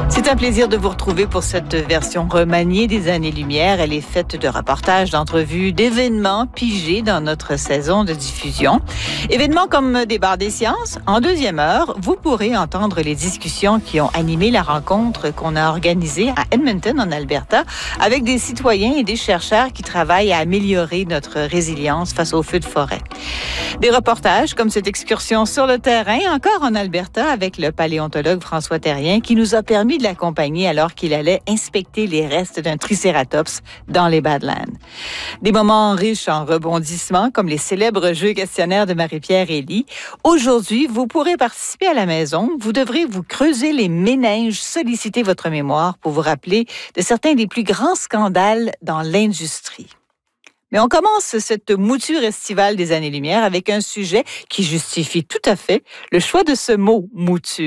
C'est un plaisir de vous retrouver pour cette version remaniée des Années-Lumière. Elle est faite de reportages, d'entrevues, d'événements pigés dans notre saison de diffusion. Événements comme Débat des sciences. En deuxième heure, vous pourrez entendre les discussions qui ont animé la rencontre qu'on a organisée à Edmonton, en Alberta, avec des citoyens et des chercheurs qui travaillent à améliorer notre résilience face aux feux de forêt. Des reportages comme cette excursion sur le terrain, encore en Alberta, avec le paléontologue François Terrien, qui nous a permis de l'accompagner alors qu'il allait inspecter les restes d'un tricératops dans les Badlands. Des moments riches en rebondissements, comme les célèbres jeux questionnaires de Marie-Pierre Elie. Aujourd'hui, vous pourrez participer à la maison. Vous devrez vous creuser les méninges, solliciter votre mémoire pour vous rappeler de certains des plus grands scandales dans l'industrie. Mais on commence cette mouture estivale des Années-Lumière avec un sujet qui justifie tout à fait le choix de ce mot « mouture ».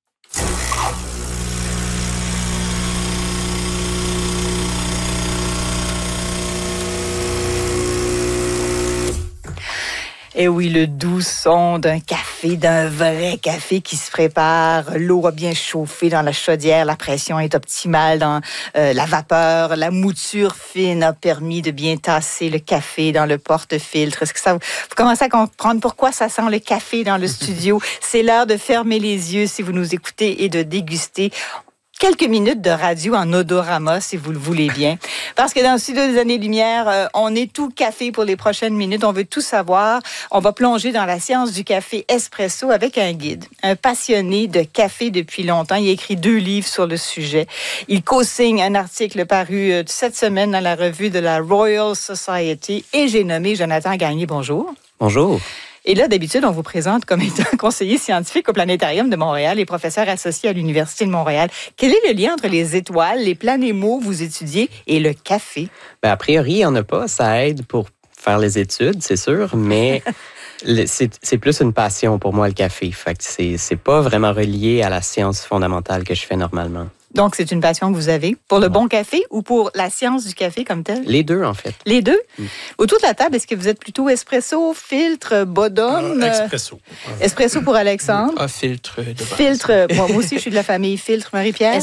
Et oui, le doux son d'un café, d'un vrai café qui se prépare. L'eau a bien chauffé dans la chaudière, la pression est optimale dans la vapeur. La mouture fine a permis de bien tasser le café dans le porte-filtre. Est-ce que vous commencez à comprendre pourquoi ça sent le café dans le studio? C'est l'heure de fermer les yeux si vous nous écoutez et de déguster quelques minutes de radio en odorama, si vous le voulez bien. Parce que dans le studio des Années-Lumière, on est tout café pour les prochaines minutes. On veut tout savoir. On va plonger dans la science du café espresso avec un guide, un passionné de café depuis longtemps. Il a écrit 2 livres sur le sujet. Il co-signe un article paru cette semaine dans la revue de la Royal Society. Et j'ai nommé Jonathan Gagné. Bonjour. Bonjour. Et là, d'habitude, on vous présente comme étant conseiller scientifique au Planétarium de Montréal et professeur associé à l'Université de Montréal. Quel est le lien entre les étoiles, les planémos, vous étudiez, et le café? A priori, il n'y en a pas. Ça aide pour faire les études, c'est sûr, mais c'est plus une passion pour moi, le café. Fait que c'est pas vraiment relié à la science fondamentale que je fais normalement. Donc, c'est une passion que vous avez pour le bon café ou pour la science du café comme tel? Les deux, en fait. Les deux? Autour de la table, est-ce que vous êtes plutôt espresso, filtre, bodum? Espresso. Espresso pour Alexandre. Filtre de base. Filtre. Moi aussi, je suis de la famille filtre. Marie-Pierre?